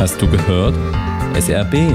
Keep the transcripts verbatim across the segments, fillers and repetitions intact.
Hast du gehört? S R B.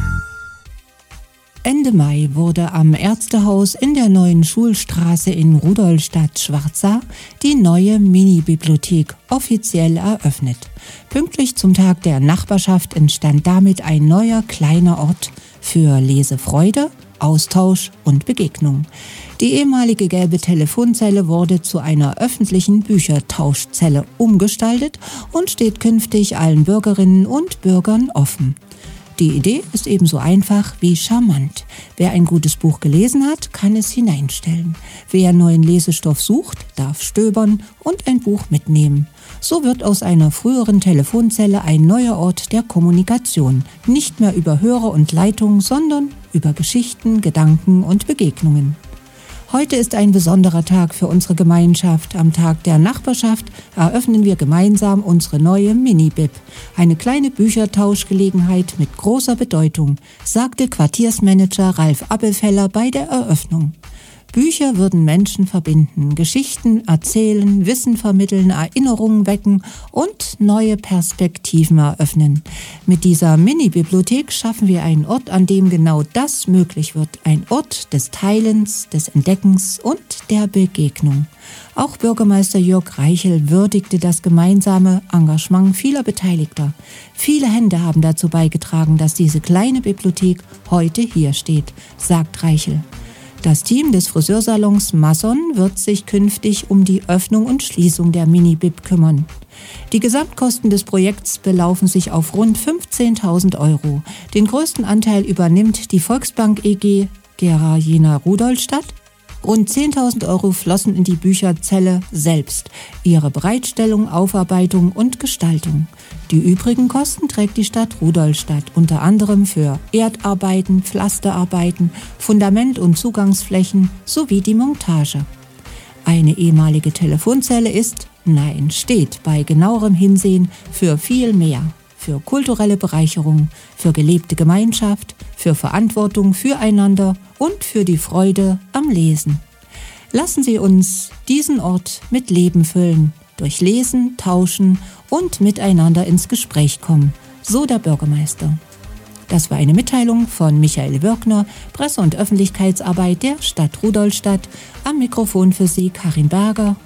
Ende Mai wurde am Ärztehaus in der neuen Schulstraße in Rudolstadt-Schwarzach die neue Mini-Bibliothek offiziell eröffnet. Pünktlich zum Tag der Nachbarschaft entstand damit ein neuer kleiner Ort für Lesefreude, Austausch und Begegnung. Die ehemalige gelbe Telefonzelle wurde zu einer öffentlichen Büchertauschzelle umgestaltet und steht künftig allen Bürgerinnen und Bürgern offen. Die Idee ist ebenso einfach wie charmant. Wer ein gutes Buch gelesen hat, kann es hineinstellen. Wer neuen Lesestoff sucht, darf stöbern und ein Buch mitnehmen. So wird aus einer früheren Telefonzelle ein neuer Ort der Kommunikation. Nicht mehr über Hörer und Leitung, sondern über Geschichten, Gedanken und Begegnungen. Heute ist ein besonderer Tag für unsere Gemeinschaft. Am Tag der Nachbarschaft eröffnen wir gemeinsam unsere neue Mini-Bib. Eine kleine Büchertauschgelegenheit mit großer Bedeutung, sagte Quartiersmanager Ralf Appelfeller bei der Eröffnung. Bücher würden Menschen verbinden, Geschichten erzählen, Wissen vermitteln, Erinnerungen wecken und neue Perspektiven eröffnen. Mit dieser Mini-Bibliothek schaffen wir einen Ort, an dem genau das möglich wird. Ein Ort des Teilens, des Entdeckens und der Begegnung. Auch Bürgermeister Jörg Reichel würdigte das gemeinsame Engagement vieler Beteiligter. Viele Hände haben dazu beigetragen, dass diese kleine Bibliothek heute hier steht, sagt Reichel. Das Team des Friseursalons Masson wird sich künftig um die Öffnung und Schließung der Mini-Bib kümmern. Die Gesamtkosten des Projekts belaufen sich auf rund fünfzehntausend Euro. Den größten Anteil übernimmt die Volksbank E G Gera Jena Rudolstadt. Rund zehntausend Euro flossen in die Bücherzelle selbst, ihre Bereitstellung, Aufarbeitung und Gestaltung. Die übrigen Kosten trägt die Stadt Rudolstadt, unter anderem für Erdarbeiten, Pflasterarbeiten, Fundament- und Zugangsflächen sowie die Montage. Eine ehemalige Telefonzelle ist, nein, steht bei genauerem Hinsehen für viel mehr. Für kulturelle Bereicherung, für gelebte Gemeinschaft, für Verantwortung füreinander und für die Freude am Lesen. Lassen Sie uns diesen Ort mit Leben füllen, durch Lesen, Tauschen und miteinander ins Gespräch kommen, so der Bürgermeister. Das war eine Mitteilung von Michael Wirkner, Presse- und Öffentlichkeitsarbeit der Stadt Rudolstadt. Am Mikrofon für Sie Karin Berger